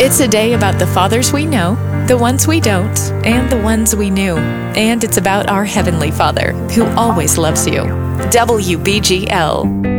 It's a day about the fathers we know, the ones we don't, and the ones we knew. And it's about our Heavenly Father, who always loves you. WBGL.